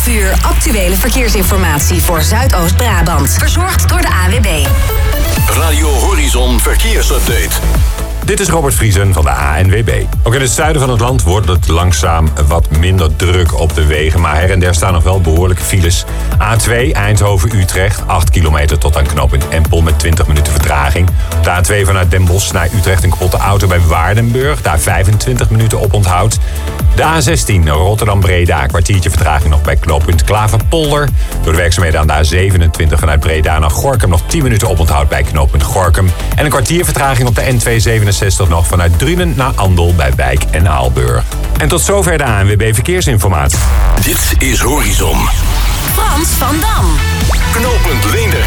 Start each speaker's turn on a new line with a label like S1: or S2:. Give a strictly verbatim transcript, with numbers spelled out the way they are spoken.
S1: twaalf uur actuele verkeersinformatie voor Zuidoost-Brabant. Verzorgd door de A W B.
S2: Radio Horizon Verkeersupdate.
S3: Dit is Robert Vriesen van de A N W B. Ook in het zuiden van het land wordt het langzaam wat minder druk op de wegen. Maar her en der staan nog wel behoorlijke files. A twee Eindhoven-Utrecht, acht kilometer tot aan knooppunt Empel met twintig minuten vertraging. Op de A twee vanuit Den Bosch naar Utrecht een kapotte auto bij Waardenburg. Daar vijfentwintig minuten op onthoud. De A zestien Rotterdam-Breda, een kwartiertje vertraging nog bij knooppunt Klaverpolder. Door de werkzaamheden aan de A zevenentwintig vanuit Breda naar Gorinchem nog tien minuten op onthoud bij knooppunt Gorinchem. En een kwartier vertraging op de N tweehonderdzevenenzestig nog vanuit Drunen naar Andel bij Wijk en Aalburg. En tot zover de A N W B Verkeersinformatie.
S2: Dit is Horizon.
S1: Frans van Dam.
S2: Knooppunt Leende.